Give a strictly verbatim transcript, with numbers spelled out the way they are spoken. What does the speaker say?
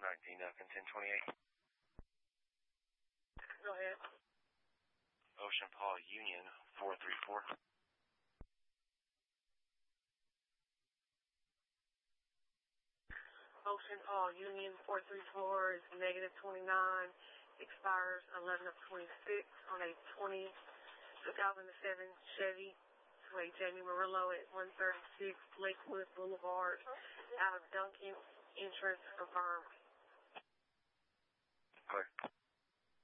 nineteen, nothing, ten twenty-eight. Go ahead. Ocean Paul Union, four three four. Ocean Paul Union four three four is negative twenty-nine, expires eleven of twenty-six on a twenty, two thousand seven Chevy. Way Jamie Murillo at one thirty-six Lakewood Boulevard, out of Duncan. Insurance confirmed. Clear.